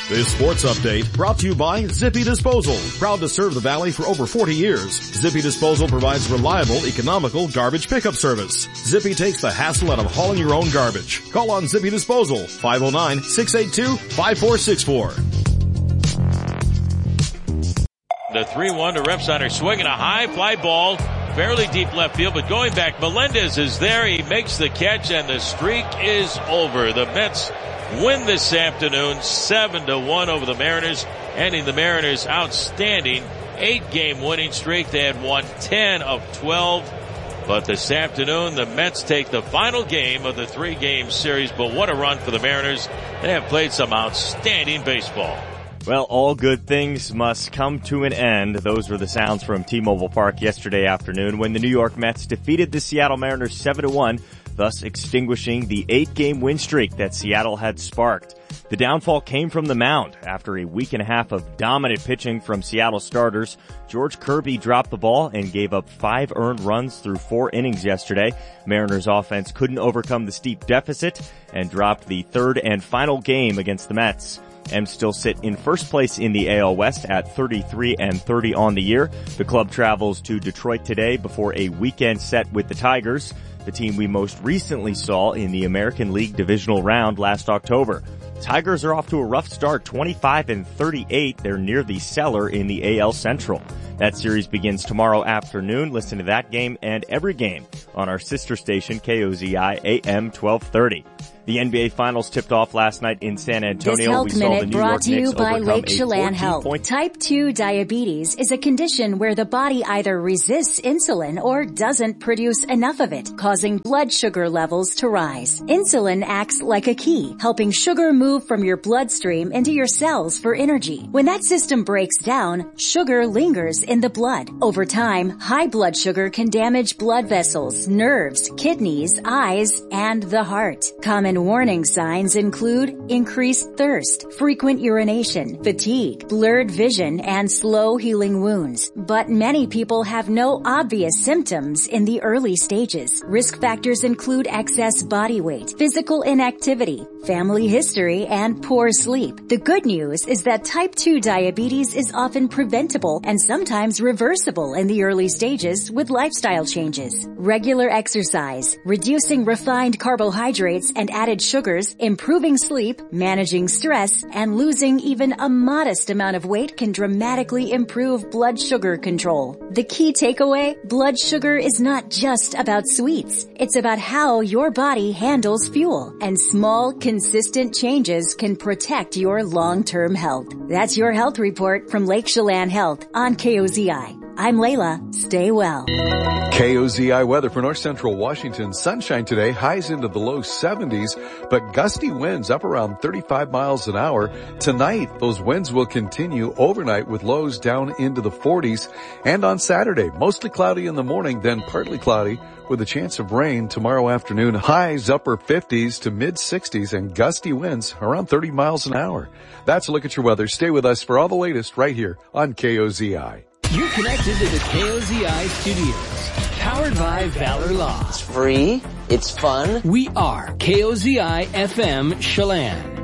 This sports update brought to you by Zippy Disposal. Proud to serve the Valley for over 40 years. Zippy Disposal provides reliable, economical garbage pickup service. Zippy takes the hassle out of hauling your own garbage. Call on Zippy Disposal, 509-682-5464. The 3-1 to Refsnyder, swinging a high fly ball, fairly deep left field, but going back, Melendez is there. He makes the catch, and the streak is over. The Mets win this afternoon 7-1 over the Mariners, ending the Mariners' outstanding 8-game winning streak. They had won 10 of 12. But this afternoon, the Mets take the final game of the 3-game series. But what a run for the Mariners. They have played some outstanding baseball. Well, all good things must come to an end. Those were the sounds from T-Mobile Park yesterday afternoon when the New York Mets defeated the Seattle Mariners 7-1, thus extinguishing the 8-game win streak that Seattle had sparked. The downfall came from the mound. After a week and a half of dominant pitching from Seattle starters, George Kirby dropped the ball and gave up 5 earned runs through 4 innings yesterday. Mariners offense couldn't overcome the steep deficit and dropped the third and final game against the Mets. M's still sit in first place in the AL West at 33-30 on the year. The club travels to Detroit today before a weekend set with the Tigers, the team we most recently saw in the American League divisional round last October. Tigers are off to a rough start, 25-38. They're near the cellar in the AL Central. That series begins tomorrow afternoon. Listen to that game and every game on our sister station, KOZI AM 1230. The NBA Finals tipped off last night in San Antonio. This Health Minute brought to you by Lake Chelan Health. Type 2 diabetes is a condition where the body either resists insulin or doesn't produce enough of it, causing blood sugar levels to rise. Insulin acts like a key, helping sugar move from your bloodstream into your cells for energy. When that system breaks down, sugar lingers in the blood. Over time, high blood sugar can damage blood vessels, nerves, kidneys, eyes, and the heart. Common warning signs include increased thirst, frequent urination, fatigue, blurred vision, and slow healing wounds. But many people have no obvious symptoms in the early stages. Risk factors include excess body weight, physical inactivity, family history, and poor sleep. The good news is that type 2 diabetes is often preventable and sometimes reversible in the early stages with lifestyle changes. Regular exercise, reducing refined carbohydrates and added sugars, improving sleep, managing stress, and losing even a modest amount of weight can dramatically improve blood sugar control. The key takeaway? Blood sugar is not just about sweets. It's about how your body handles fuel, and small, consistent changes can protect your long-term health. That's your health report from Lake Chelan Health on KOZI. I'm Layla. Stay well. KOZI weather for north central Washington. Sunshine today, highs into the low 70s, but gusty winds up around 35 miles an hour. Tonight, those winds will continue overnight with lows down into the 40s. And on Saturday, mostly cloudy in the morning, then partly cloudy with a chance of rain tomorrow afternoon. Highs upper 50s to mid 60s and gusty winds around 30 miles an hour. That's a look at your weather. Stay with us for all the latest right here on KOZI. You're connected to the KOZI studios. Powered by Valor Law. It's free. It's fun. We are KOZI FM Chelan.